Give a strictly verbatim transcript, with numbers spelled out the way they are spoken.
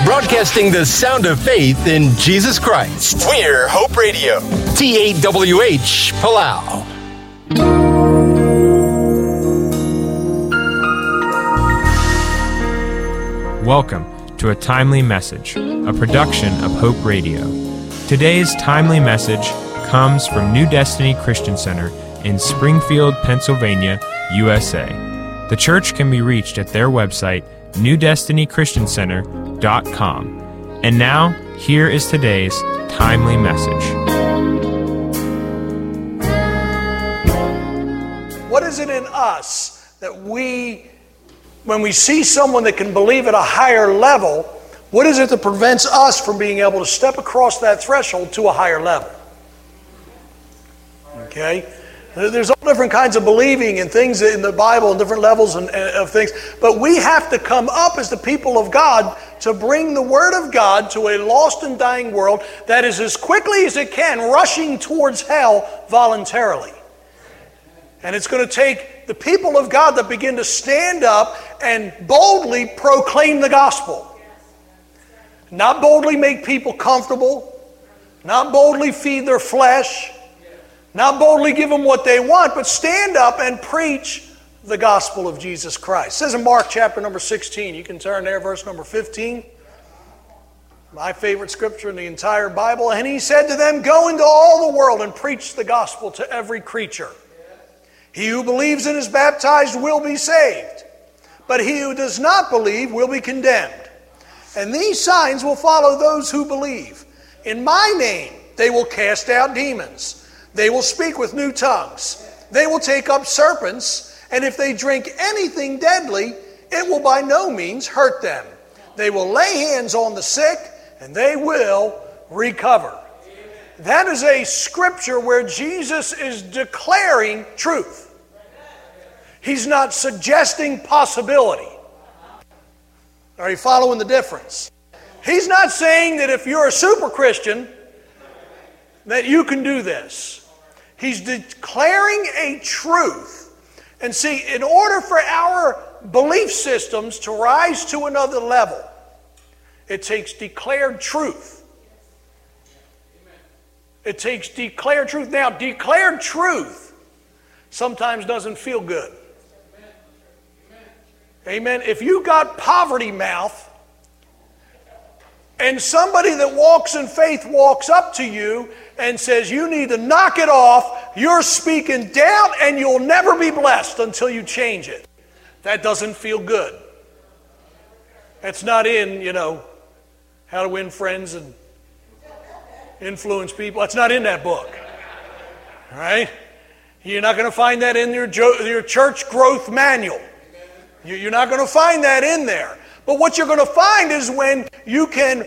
Broadcasting the sound of faith in Jesus Christ. We're Hope Radio. T A W H, Palau. Welcome to A Timely Message, a production of Hope Radio. Today's timely message comes from New Destiny Christian Center in Springfield, Pennsylvania, U S A. The church can be reached at their website, new destiny christian center dot com. And now, here is today's timely message. What is it in us that we, when we see someone that can believe at a higher level, what is it that prevents us from being able to step across that threshold to a higher level? Okay? There's all different kinds of believing and things in the Bible and different levels and, of things. But we have to come up as the people of God to bring the Word of God to a lost and dying world that is as quickly as it can rushing towards hell voluntarily. And it's going to take the people of God that begin to stand up and boldly proclaim the gospel. Not boldly make people comfortable. Not boldly feed their flesh. Not boldly give them what they want, but stand up and preach the gospel of Jesus Christ. It says in Mark chapter number sixteen, you can turn there, verse number fifteen. My favorite scripture in the entire Bible. And he said to them, "Go into all the world and preach the gospel to every creature. He who believes and is baptized will be saved, but he who does not believe will be condemned. And these signs will follow those who believe. In my name they will cast out demons. They will speak with new tongues. They will take up serpents, and if they drink anything deadly, it will by no means hurt them. They will lay hands on the sick, and they will recover." That is a scripture where Jesus is declaring truth. He's not suggesting possibility. Are you following the difference? He's not saying that if you're a super Christian, that you can do this. He's declaring a truth. And see, in order for our belief systems to rise to another level, it takes declared truth. It takes declared truth. Now, declared truth sometimes doesn't feel good. Amen. If you got poverty mouth, and somebody that walks in faith walks up to you and says, "You need to knock it off, you're speaking doubt, and you'll never be blessed until you change it," that doesn't feel good. It's not in, you know, How to Win Friends and Influence People. It's not in that book. All right? You're not going to find that in your, your church growth manual. You're not going to find that in there. But what you're going to find is when you can